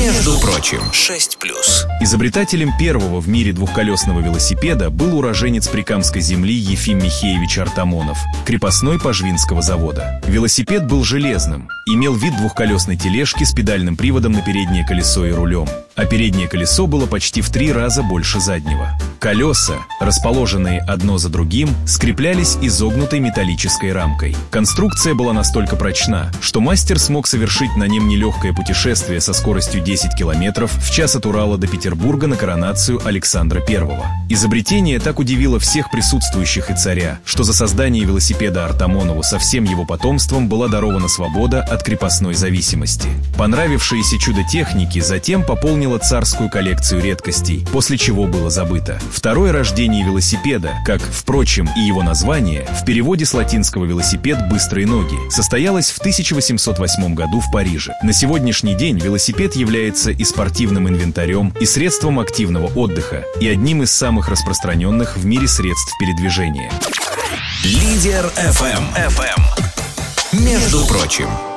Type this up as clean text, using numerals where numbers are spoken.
Между прочим, 6+. Изобретателем первого в мире двухколесного велосипеда был уроженец Прикамской земли Ефим Михеевич Артамонов, крепостной Пожвинского завода. Велосипед был железным, имел вид двухколесной тележки с педальным приводом на переднее колесо и рулем, а переднее колесо было почти в 3 раза больше заднего. Колеса, расположенные одно за другим, скреплялись изогнутой металлической рамкой. Конструкция была настолько прочна, что мастер смог совершить на нем нелегкое путешествие со скоростью 10 км в час от Урала до Петербурга на коронацию Александра I. Изобретение так удивило всех присутствующих и царя, что за создание велосипеда Артамонову со всем его потомством была дарована свобода от крепостной зависимости. Понравившееся чудо техники затем пополнило царскую коллекцию редкостей, после чего было забыто. Второе рождение велосипеда, как, впрочем, и его название, в переводе с латинского «велосипед» — «быстрые ноги», состоялось в 1808 году в Париже. На сегодняшний день велосипед является и спортивным инвентарем, и средством активного отдыха, и одним из самых распространенных в мире средств передвижения. Лидер FM. Между прочим.